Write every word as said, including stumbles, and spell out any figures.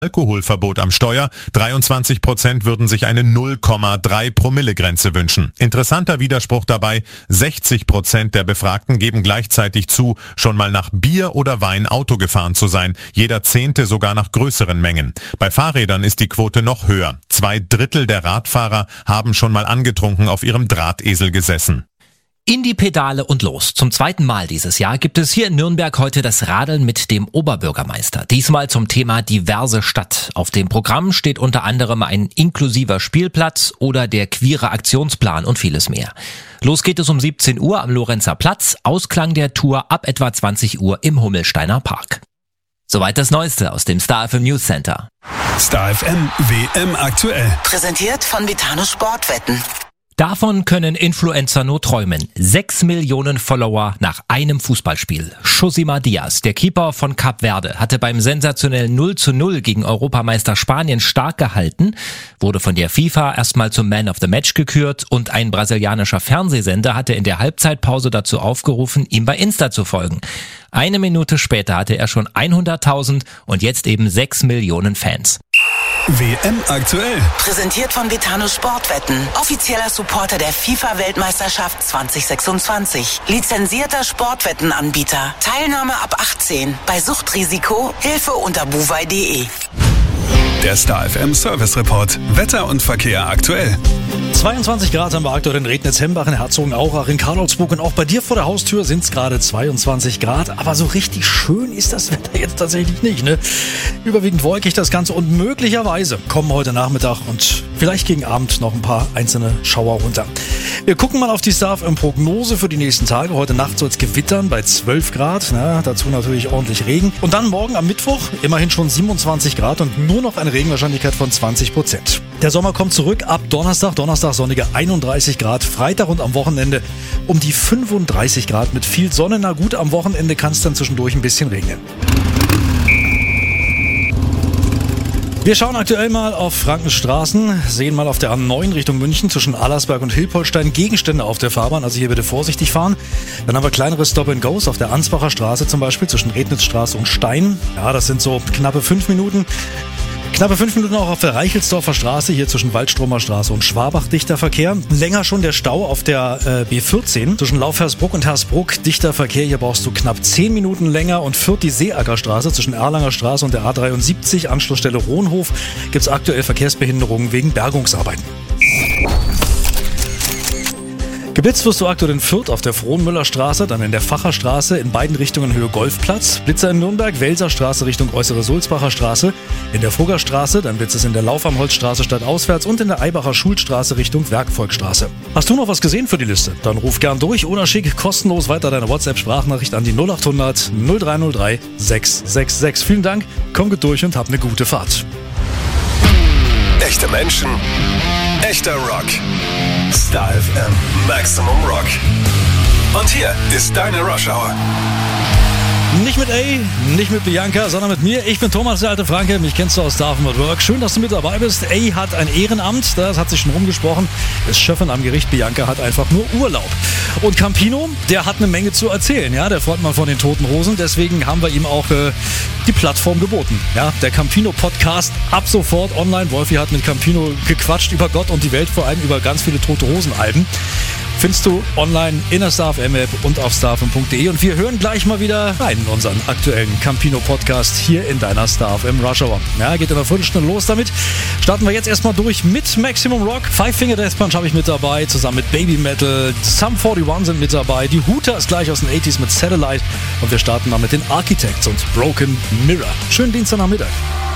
Alkoholverbot am Steuer. dreiundzwanzig Prozent würden sich eine null Komma drei Promille Grenze wünschen. Interessanter Widerspruch dabei, sechzig Prozent der Befragten geben gleichzeitig zu, schon mal nach Bier oder Wein Auto gefahren zu sein, jeder Zehnte sogar nach größeren Mengen. Bei Fahrrädern ist die Quote noch höher. Zwei Drittel der Radfahrer haben schon mal angetrunken auf ihrem Drahtesel gesessen. In die Pedale und los. Zum zweiten Mal dieses Jahr gibt es hier in Nürnberg heute das Radeln mit dem Oberbürgermeister. Diesmal zum Thema diverse Stadt. Auf dem Programm steht unter anderem ein inklusiver Spielplatz oder der queere Aktionsplan und vieles mehr. Los geht es um siebzehn Uhr am Lorenzer Platz. Ausklang der Tour ab etwa zwanzig Uhr im Hummelsteiner Park. Soweit das Neueste aus dem Star F M News Center. Star F M W M aktuell. Präsentiert von Vitano Sportwetten. Davon können Influencer nur träumen. Sechs Millionen Follower nach einem Fußballspiel. Josima Diaz, der Keeper von Kap Verde, hatte beim sensationellen null zu null gegen Europameister Spanien stark gehalten, wurde von der FIFA erstmal zum Man of the Match gekürt und ein brasilianischer Fernsehsender hatte in der Halbzeitpause dazu aufgerufen, ihm bei Insta zu folgen. Eine Minute später hatte er schon hunderttausend und jetzt eben sechs Millionen Fans. W M aktuell. Präsentiert von Vitano Sportwetten. Offizieller Supporter der FIFA-Weltmeisterschaft zwanzig sechsundzwanzig. Lizenzierter Sportwettenanbieter. Teilnahme ab achtzehn. Bei Suchtrisiko Hilfe unter buwei punkt de. Der Star F M Service Report. Wetter und Verkehr aktuell. zweiundzwanzig Grad haben wir aktuell in Rednitz-Hembach, in Herzogenaurach, in Karlsburg und auch bei dir vor der Haustür sind es gerade zweiundzwanzig Grad. Aber so richtig schön ist das Wetter jetzt tatsächlich nicht, ne? Überwiegend wolkig das Ganze und möglicherweise kommen heute Nachmittag und vielleicht gegen Abend noch ein paar einzelne Schauer runter. Wir gucken mal auf die Star F M Prognose für die nächsten Tage. Heute Nacht soll es gewittern bei zwölf Grad, na, dazu natürlich ordentlich Regen. Und dann morgen am Mittwoch immerhin schon siebenundzwanzig Grad und nur noch eine Regenwahrscheinlichkeit von zwanzig Prozent. Der Sommer kommt zurück ab Donnerstag. Donnerstag sonnige einunddreißig Grad. Freitag und am Wochenende um die fünfunddreißig Grad mit viel Sonne. Na gut, am Wochenende kann es dann zwischendurch ein bisschen regnen. Wir schauen aktuell mal auf Frankenstraßen, sehen mal auf der A neun Richtung München zwischen Allersberg und Hilpoltstein Gegenstände auf der Fahrbahn, also hier bitte vorsichtig fahren. Dann haben wir kleinere Stop-and-Goes auf der Ansbacher Straße zum Beispiel zwischen Rednitzstraße und Stein. Ja, das sind so knappe fünf Minuten. Knappe fünf Minuten auch auf der Reichelsdorfer Straße, hier zwischen Waldstromer Straße und Schwabach, dichter Verkehr. Länger schon der Stau auf der äh, B vierzehn zwischen Laufhersbruck und Hersbruck, dichter Verkehr. Hier brauchst du knapp zehn Minuten länger. Und Fürth die Seeackerstraße zwischen Erlanger Straße und der A dreiundsiebzig, Anschlussstelle Rohnhof, gibt's aktuell Verkehrsbehinderungen wegen Bergungsarbeiten. Geblitzt wirst du aktuell in Fürth auf der Frohnmüllerstraße, dann in der Facherstraße, in beiden Richtungen Höhe Golfplatz. Blitzer in Nürnberg, Welserstraße Richtung Äußere Sulzbacher Straße, in der Fuggerstraße, dann blitzt es in der Lauf am Holzstraße stadtauswärts und in der Eibacher Schulstraße Richtung Werkvolkstraße. Hast du noch was gesehen für die Liste? Dann ruf gern durch oder schick kostenlos weiter deine WhatsApp-Sprachnachricht an die null acht hundert null drei null drei sechs sechs sechs. Vielen Dank, komm gut durch und hab eine gute Fahrt. Echte Menschen, echter Rock. Star F M Maximum Rock. Und hier ist deine Rush Hour. Nicht mit A, nicht mit Bianca, sondern mit mir. Ich bin Thomas, der alte Franke. Mich kennst du aus Star F M at Work. Schön, dass du mit dabei bist. A hat ein Ehrenamt, das hat sich schon rumgesprochen. Ist Chefin am Gericht. Bianca hat einfach nur Urlaub. Und Campino, der hat eine Menge zu erzählen. Ja, der Frontmann von den Toten Hosen. Deswegen haben wir ihm auch äh, die Plattform geboten. Ja, der Campino Podcast ab sofort online. Wolfi hat mit Campino gequatscht über Gott und die Welt, vor allem über ganz viele Tote Hosen Alben. Findest du online in der Star F M App und auf star f m punkt de. Und wir hören gleich mal wieder rein in unseren aktuellen Campino Podcast hier in deiner Star F M Rush Hour. Ja, geht in einer Viertelstunde los damit. Starten wir jetzt erstmal durch mit Maximum Rock. Five Finger Death Punch habe ich mit dabei, zusammen mit Baby Metal. Sum einundvierzig sind mit dabei. Die Hooters gleich aus den achtziger mit Satellite. Und wir starten mal mit den Architects und Broken Mirror. Schönen Dienstagnachmittag.